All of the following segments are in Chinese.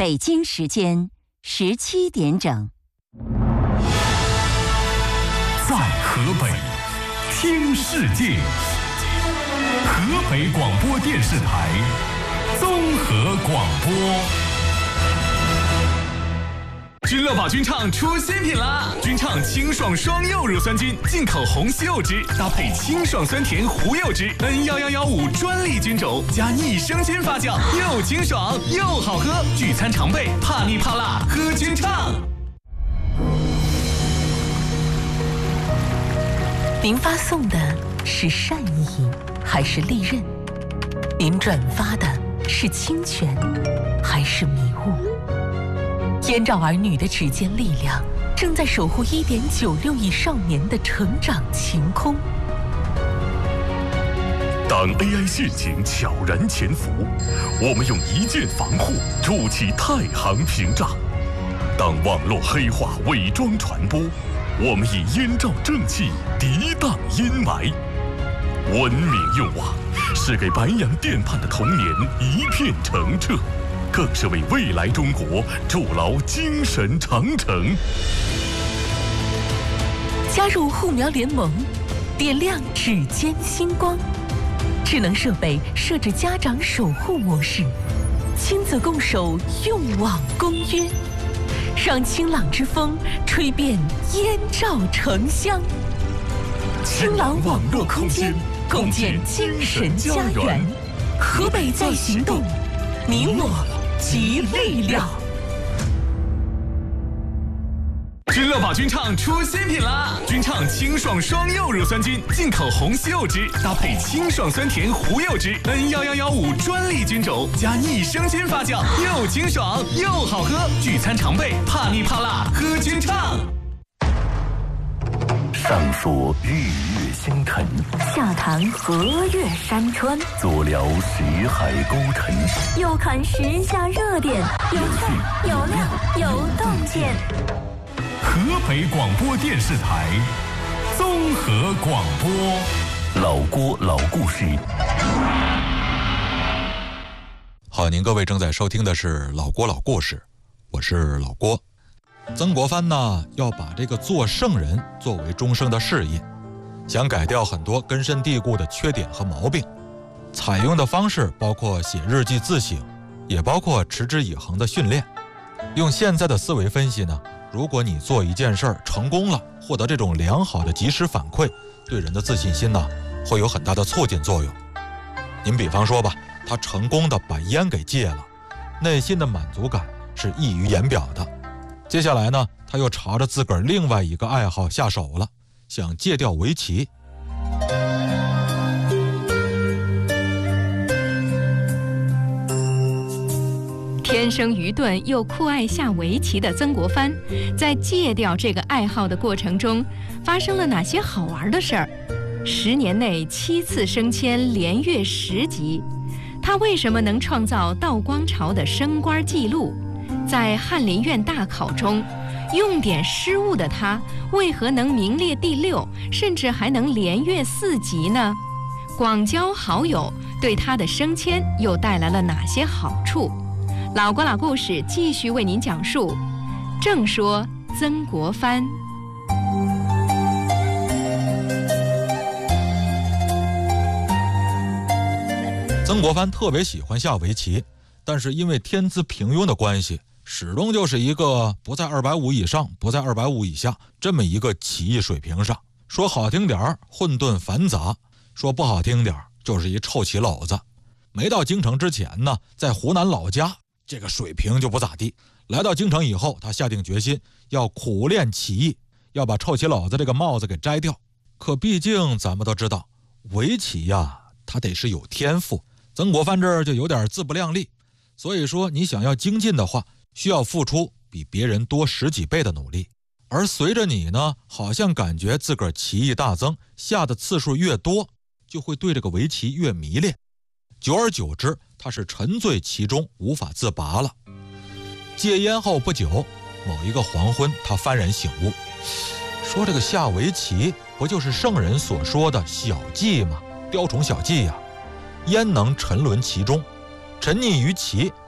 北京时间17点整。 在河北听世界，河北广播电视台综合广播。君乐宝君畅出新品啦！君畅清爽双柚乳酸菌，进口红西柚汁，搭配清爽酸甜胡柚汁 ，N11115专利菌种，加益生菌发酵，又清爽又好喝。聚餐常备，怕腻怕辣，喝君畅。 您发送的是善意还是利刃？您转发的是侵权还是迷雾？燕赵儿女的指尖力量正在守护1.96亿少年的成长晴空。 当 AI 陷阱悄然潜伏，我们用一键防护筑起太行屏障；当网络黑化伪装传播，我们以燕赵正气涤荡阴霾。文明用网是给白洋淀畔的童年一片澄澈，更是为未来中国筑牢精神长城。 加入护苗联盟，点亮指尖星光。智能设备设置家长守护模式，亲子共守用网公约，让清朗之风吹遍燕赵城乡。清朗网络空间，共建精神家园。河北在行动，你我集力量。 君乐宝君畅出新品啦！君畅清爽双柚乳酸菌，进口红西柚汁，搭配清爽酸甜胡柚汁 ，N11115专利菌种，加益生菌发酵，又清爽又好喝。聚餐常备，怕腻怕辣，喝君畅。 上说日月星辰， 下谈河岳山川， 左聊识海沟沉， 右看时下热点，有趣有料有洞见。 河北广播电视台综合广播， 老郭老故事。 好，您各位正在收听的是老郭老故事，我是老郭。曾国藩呢，要把这个做圣人作为终生的事业，想改掉很多根深蒂固的缺点和毛病。采用的方式包括写日记自省，也包括持之以恒的训练。用现在的思维分析呢，如果你做一件事儿成功了，获得这种良好的及时反馈，对人的自信心呢，会有很大的促进作用。您比方说吧，他成功的把烟给戒了，内心的满足感是溢于言表的。接下来呢，他又朝着自个儿另外一个爱好下手了，想戒掉围棋。 天生愚钝又酷爱下围棋的曾国藩，在戒掉这个爱好的过程中，发生了哪些好玩的事儿？10年内7次升迁，连跃10级。他为什么能创造道光朝的升官记录？在翰林院大考中，用典失误的他，为何能名列第6，甚至还能连跃4级呢？广交好友对他的升迁又带来了哪些好处？老郭老故事继续为您讲述。正说曾国藩。 曾国藩特别喜欢下围棋，但是因为天资平庸的关系，始终就是一个不在250以上，不在250以下这么一个棋艺水平上。说好听点儿混沌繁杂，说不好听点儿就是一臭棋篓子。没到京城之前呢，在湖南老家这个水平就不咋地。来到京城以后，他下定决心要苦练棋艺，要把臭棋篓子这个帽子给摘掉。可毕竟咱们都知道，围棋呀，它得是有天赋。曾国藩这儿就有点自不量力，所以说你想要精进的话，需要付出比别人多10几倍的努力。而随着你呢，好像感觉自个儿棋艺大增，下的次数越多，就会对这个围棋越迷恋。久而久之，他是沉醉其中，无法自拔了。戒烟后不久，某一个黄昏，他幡然醒悟，说这个下围棋不就是圣人所说的小技吗？雕虫小技呀。焉能沉沦其中？沉溺于棋，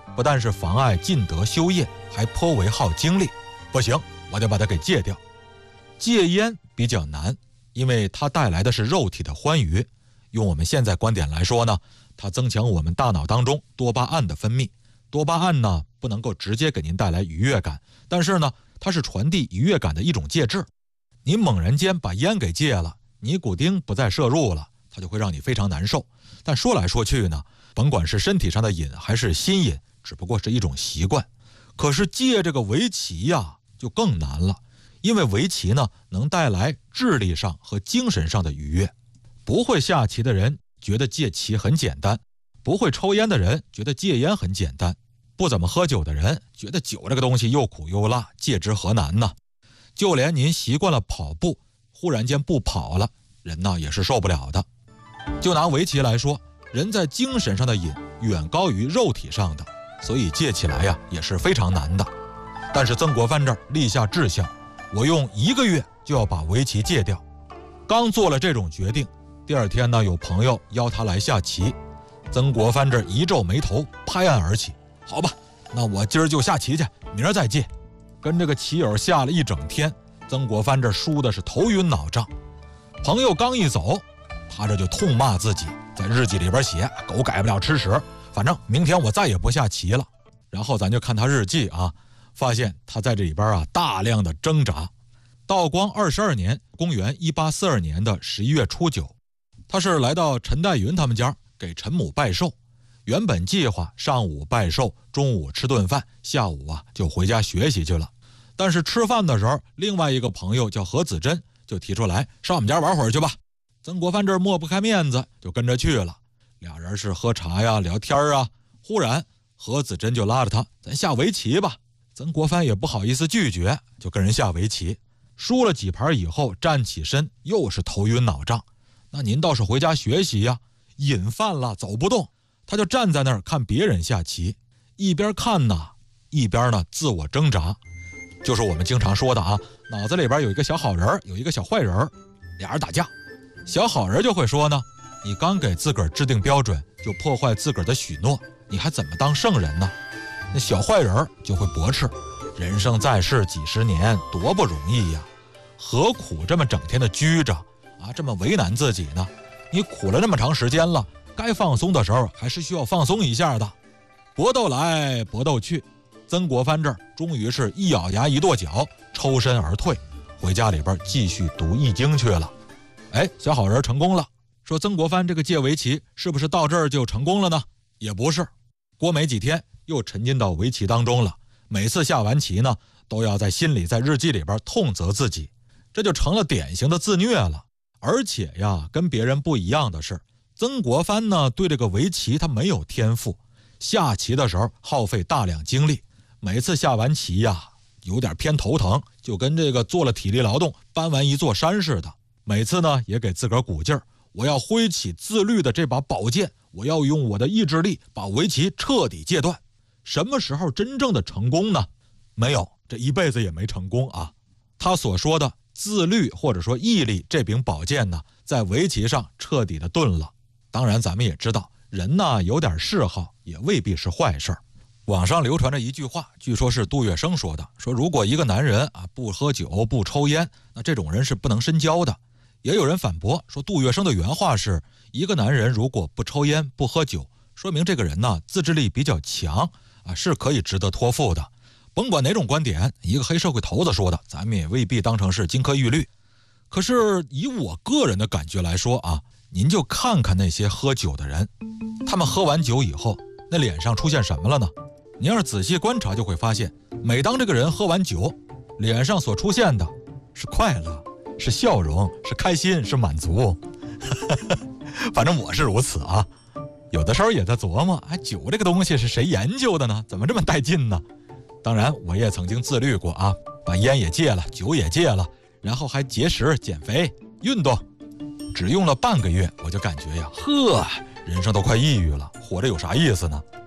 不但是妨碍尽德修业，还颇为耗精力。不行，我得把它给戒掉。戒烟比较难，因为它带来的是肉体的欢愉。用我们现在观点来说呢，它增强我们大脑当中多巴胺的分泌。多巴胺呢，不能够直接给您带来愉悦感，但是呢，它是传递愉悦感的一种介质。你猛然间把烟给戒了，尼古丁不再摄入了，它就会让你非常难受。但说来说去呢，甭管是身体上的瘾还是心瘾，只不过是一种习惯。可是戒这个围棋呀，就更难了，因为围棋呢，能带来智力上和精神上的愉悦。不会下棋的人觉得戒棋很简单，不会抽烟的人觉得戒烟很简单，不怎么喝酒的人觉得酒这个东西又苦又辣，戒之何难呢？就连您习惯了跑步，忽然间不跑了，人呢也是受不了的。就拿围棋来说，人在精神上的瘾远高于肉体上的，所以戒起来呀也是非常难的。但是曾国藩这儿立下志向，我用1个月就要把围棋戒掉。刚做了这种决定，第二天呢，有朋友邀他来下棋，曾国藩这一皱眉头，拍案而起：好吧，那我今儿就下棋去，明儿再戒。跟这个棋友下了一整天，曾国藩这输的是头晕脑胀。朋友刚一走，他这就痛骂自己，在日记里边写：狗改不了吃屎，反正明天我再也不下棋了。然后咱就看他日记啊，发现他在这里边啊大量的挣扎。道光22年，公元1842年的11月初9，他是来到陈代云他们家给陈母拜寿。原本计划上午拜寿，中午吃顿饭，下午啊就回家学习去了。但是吃饭的时候，另外一个朋友叫何子珍就提出来上我们家玩会儿去吧。曾国藩这抹不开面子，就跟着去了。俩人是喝茶呀聊天啊，忽然何子珍就拉着他：咱下围棋吧。曾国藩也不好意思拒绝，就跟人下围棋。输了几盘以后站起身，又是头晕脑胀。那您倒是回家学习呀，瘾犯了走不动。他就站在那儿看别人下棋，一边看呢，一边呢自我挣扎。就是我们经常说的啊，脑子里边有一个小好人，有一个小坏人，俩人打架。小好人就会说呢，你刚给自个儿制定标准，就破坏自个儿的许诺，你还怎么当圣人呢？那小坏人就会驳斥，人生在世几十年，多不容易呀，何苦这么整天的拘着啊，这么为难自己呢？你苦了那么长时间了，该放松的时候还是需要放松一下的。搏斗来搏斗去，曾国藩这儿终于是一咬牙一跺脚，抽身而退，回家里边继续读易经去了。小好人成功了。说曾国藩这个戒围棋是不是到这儿就成功了呢？也不是，过没几天又沉浸到围棋当中了。每次下完棋呢，都要在心里在日记里边痛责自己，这就成了典型的自虐了。而且呀，跟别人不一样的是，曾国藩呢对这个围棋他没有天赋，下棋的时候耗费大量精力，每次下完棋呀有点偏头疼，就跟这个做了体力劳动搬完一座山似的。每次呢也给自个儿鼓劲儿，我要挥起自律的这把宝剑，我要用我的意志力把围棋彻底戒断。什么时候真正的成功呢？没有，这一辈子也没成功啊。他所说的自律或者说毅力这柄宝剑呢，在围棋上彻底的钝了。当然咱们也知道，人呢有点嗜好也未必是坏事。网上流传着一句话，据说是杜月笙说的，说如果一个男人啊不喝酒不抽烟，那这种人是不能深交的。也有人反驳说，杜月笙的原话是，一个男人如果不抽烟不喝酒，说明这个人呢自制力比较强啊，是可以值得托付的。甭管哪种观点，一个黑社会头子说的，咱们也未必当成是金科玉律。可是以我个人的感觉来说啊，您就看看那些喝酒的人，他们喝完酒以后那脸上出现什么了呢？您要是仔细观察就会发现，每当这个人喝完酒，脸上所出现的是快乐，是笑容，是开心，是满足。反正我是如此啊。有的时候也在琢磨，酒这个东西是谁研究的呢？怎么这么带劲呢？当然我也曾经自律过啊，把烟也戒了，酒也戒了，然后还节食减肥运动。只用了半个月，我就感觉呀，人生都快抑郁了，活着有啥意思呢？